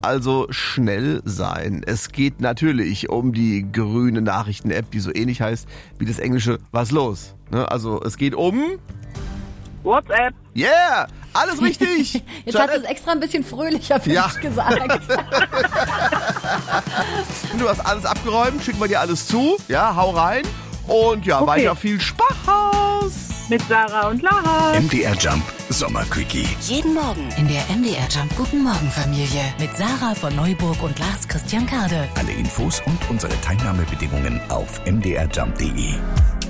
Also schnell sein. Es geht natürlich um die grüne Nachrichten-App, die so ähnlich heißt wie das englische Was los? Ne? Also es geht um... WhatsApp. Yeah! Alles richtig! Jetzt hat es extra ein bisschen fröhlicher für mich gesagt. Du hast alles abgeräumt, schicken wir dir alles zu. Ja, hau rein. Und ja, weiter viel Spaß! Mit Sarah und Lara. MDR Jump Sommerquickie. Jeden Morgen in der MDR Jump Guten Morgen Familie mit Sarah von Neuburg und Lars Christian Kade. Alle Infos und unsere Teilnahmebedingungen auf mdrjump.de.